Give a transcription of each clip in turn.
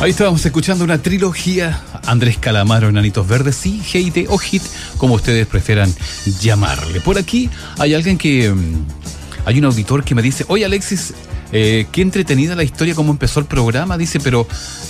Ahí estábamos escuchando una trilogía, Andrés Calamaro, Enanitos Verdes y Heide o Hit, como ustedes prefieran llamarle. Por aquí hay alguien hay un auditor que me dice, oye Alexis, qué entretenida la historia, cómo empezó el programa, dice, pero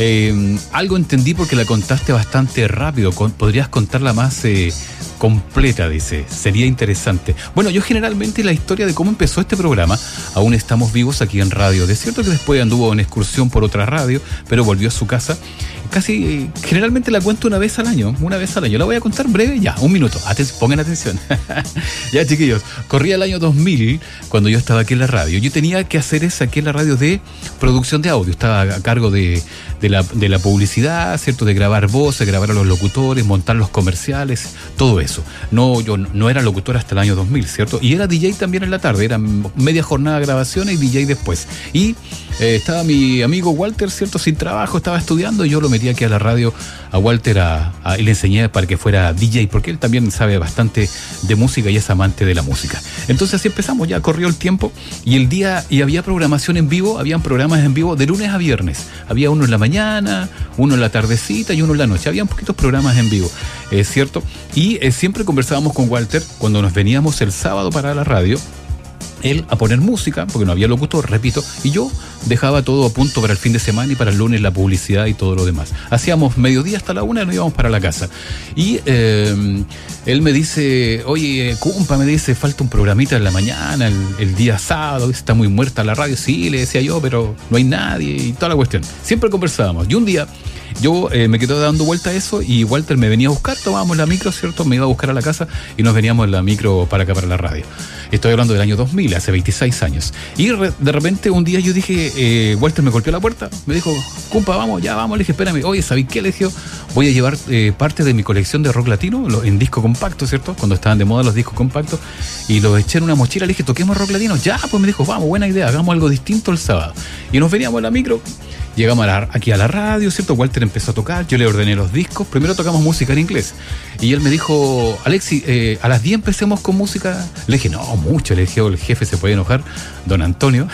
algo entendí porque la contaste bastante rápido, podrías contarla más completa, dice, sería interesante. Bueno, yo generalmente la historia de cómo empezó este programa, aún estamos vivos aquí en Radio Desierto, que después anduvo en excursión por otra radio, pero volvió a su casa. Casi, generalmente la cuento una vez al año. La voy a contar breve, ya, un minuto. Pongan atención. Ya, chiquillos, corría el año 2000, cuando yo estaba aquí en la radio. Yo tenía que hacer aquí en la radio de producción de audio. Estaba a cargo de la publicidad, ¿cierto? De grabar voces, grabar a los locutores, montar los comerciales, todo eso. Yo no era locutor hasta el año 2000, ¿cierto? Y era DJ también en la tarde. Era media jornada de grabaciones y DJ después. Y estaba mi amigo Walter, ¿cierto? Sin trabajo, estaba estudiando y yo lo metí aquí a la radio a Walter y le enseñé para que fuera DJ, porque él también sabe bastante de música y es amante de la música. Entonces así empezamos, ya corrió el tiempo y había programación en vivo, habían programas en vivo de lunes a viernes. Había uno en la mañana, uno en la tardecita y uno en la noche. Habían poquitos programas en vivo, ¿cierto? Y siempre conversábamos con Walter cuando nos veníamos el sábado para la radio. Él a poner música, porque no había locutor, repito, y yo dejaba todo a punto para el fin de semana y para el lunes la publicidad y todo lo demás. Hacíamos mediodía hasta la 1 y nos íbamos para la casa. Y él me dice, oye, compa, me dice, falta un programita en la mañana, el día sábado, está muy muerta la radio. Sí, le decía yo, pero no hay nadie y toda la cuestión. Siempre conversábamos. Y un día yo me quedé dando vuelta a eso y Walter me venía a buscar, tomábamos la micro, ¿cierto? Me iba a buscar a la casa y nos veníamos en la micro para acá, para la radio. Estoy hablando del año 2000, hace 26 años. Y de repente un día yo dije, Walter me golpeó la puerta, me dijo, compa, vamos, ya vamos. Le dije, espérame, oye, ¿sabes qué? Le dije, voy a llevar parte de mi colección de rock latino en disco compacto, ¿cierto? Cuando estaban de moda los discos compactos, y los eché en una mochila. Le dije, toquemos rock latino. Ya, pues me dijo, vamos, buena idea, hagamos algo distinto el sábado. Y nos veníamos en la micro. Llegamos aquí a la radio, ¿cierto? Walter empezó a tocar, yo le ordené los discos. Primero tocamos música en inglés. Y él me dijo, Alexi, a las 10 empecemos con música. Le dije, no, mucho. Le dije, el jefe se puede enojar, don Antonio.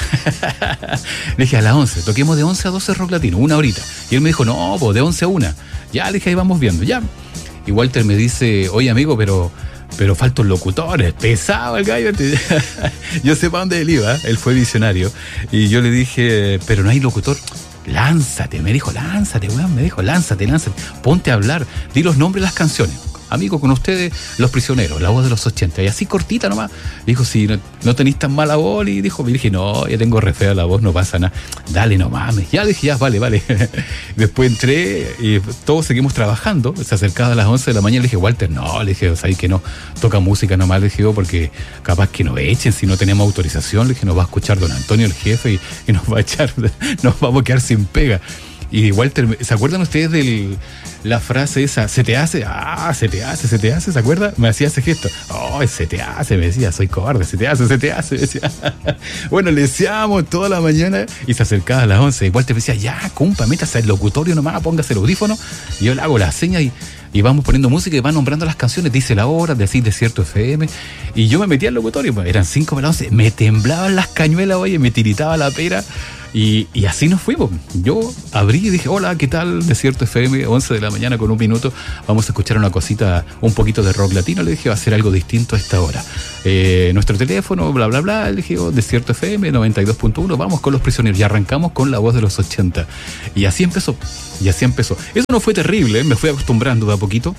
Le dije, a las 11, toquemos de 11 a 12 rock latino, una horita. Y él me dijo, no, pues de 11 a 1. Ya, le dije, ahí vamos viendo, ya. Y Walter me dice, oye, amigo, pero falta un locutor, es pesado el gallo. Yo sé para dónde él iba, él fue visionario. Y yo le dije, pero no hay locutor. Lánzate, me dijo, lánzate, weón, me dijo, lánzate, ponte a hablar, di los nombres de las canciones. Amigo, con ustedes, Los Prisioneros, la voz de los 80, y así cortita nomás. Dijo, si no tenéis tan mala voz, y dijo, me dije, no, ya tengo re fea la voz, no pasa nada. Dale, no mames. Ya le dije, ya, vale. Después entré y todos seguimos trabajando. Se acercaba a las 11 de la mañana, le dije, Walter, no, le dije, ¿sabes que no? Toca música nomás, le dije, porque capaz que nos echen, si no tenemos autorización. Le dije, nos va a escuchar don Antonio, el jefe, y nos va a echar, nos vamos a quedar sin pega. Y Walter, ¿se acuerdan ustedes de la frase esa? ¿Se te hace? Se te hace, ¿se acuerda? Me hacía ese gesto. Se te hace, me decía, soy cobarde, se te hace, me decía. Bueno, le decíamos toda la mañana y se acercaba a las 11. Y Walter me decía, ya, compa, métase al locutorio nomás, póngase el audífono. Y yo le hago la seña y vamos poniendo música y van nombrando las canciones, dice la hora, decir Desierto FM. Y yo me metía al locutorio, pues, eran 5 para las 11, me temblaban las cañuelas, oye, me tiritaba la pera. Y así nos fuimos. Yo abrí y dije, hola, ¿qué tal? Desierto FM, 11 de la mañana con un minuto. Vamos a escuchar una cosita, un poquito de rock latino. Le dije, va a hacer algo distinto a esta hora. Nuestro teléfono, bla, bla, bla. Le dije, Desierto FM, 92.1. Vamos con Los Prisioneros. Y arrancamos con la voz de los 80. Y así empezó. Eso no fue terrible, me fui acostumbrando de a poquito.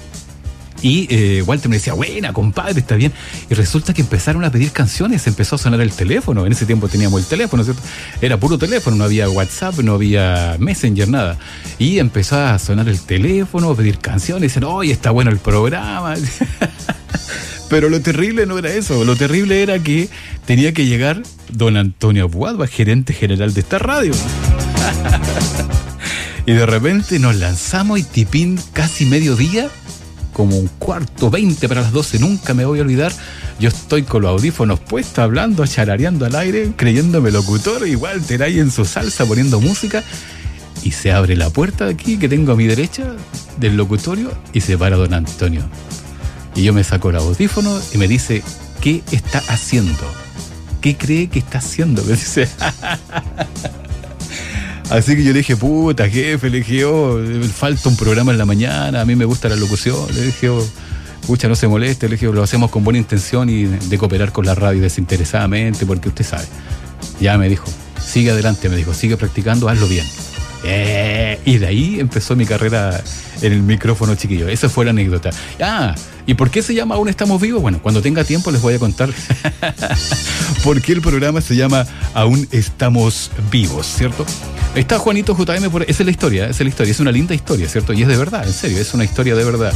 Y Walter me decía, buena, compadre, está bien. Y resulta que empezaron a pedir canciones, empezó a sonar el teléfono. En ese tiempo teníamos el teléfono, ¿cierto? Era puro teléfono, no había WhatsApp, no había Messenger, nada. Y empezó a sonar el teléfono, a pedir canciones. Dicen, oye, está bueno el programa. Pero lo terrible no era eso. Lo terrible era que tenía que llegar don Antonio Abuadba, gerente general de esta radio. Y de repente nos lanzamos y tipín casi mediodía, como 1:45 para las 12, nunca me voy a olvidar. Yo estoy con los audífonos puestos, hablando, charareando al aire, creyéndome locutor, y Walter ahí en su salsa poniendo música, y se abre la puerta de aquí que tengo a mi derecha del locutorio y se para don Antonio. Y yo me saco el audífono y me dice, ¿qué está haciendo? ¿Qué cree que está haciendo? Me dice. Así que yo le dije, puta, jefe, le dije, falta un programa en la mañana, a mí me gusta la locución, le dije, pucha, no se moleste, le dije, lo hacemos con buena intención y de cooperar con la radio desinteresadamente, porque usted sabe. Ya me dijo, sigue adelante, me dijo, sigue practicando, hazlo bien. Y de ahí empezó mi carrera en el micrófono, chiquillo. Esa fue la anécdota. ¿Y por qué se llama Aún Estamos Vivos? Bueno, cuando tenga tiempo les voy a contar por qué el programa se llama Aún Estamos Vivos, ¿cierto? Está Juanito JM, esa es la historia, es una linda historia, ¿cierto? Y es de verdad, en serio, es una historia de verdad.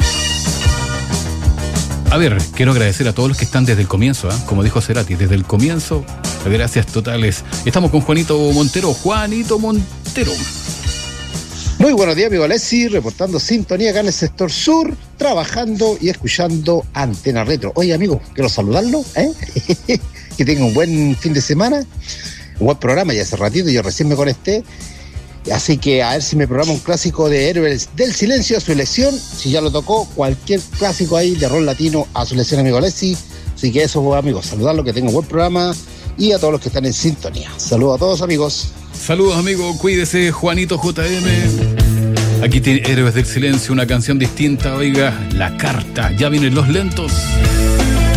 A ver, quiero agradecer a todos los que están desde el comienzo, como dijo Cerati, desde el comienzo, gracias totales. Estamos con Juanito Montero. Muy buenos días, amigo Alessi, reportando sintonía acá en el sector sur, trabajando y escuchando Antena Retro. Oye, amigo, quiero saludarlo, que tenga un buen fin de semana, un buen programa, ya hace ratito, yo recién me conecté. Así que a ver si me programa un clásico de Héroes del Silencio a su elección. Si ya lo tocó, cualquier clásico ahí de rock latino a su elección, amigo Alessi. Así que eso, amigos, saludarlo, que tenga un buen programa. Y a todos los que están en sintonía. Saludos a todos, amigos. Saludos, amigo, cuídese, Juanito JM. Aquí tiene Héroes del Silencio, una canción distinta, oiga, La Carta. Ya vienen los lentos.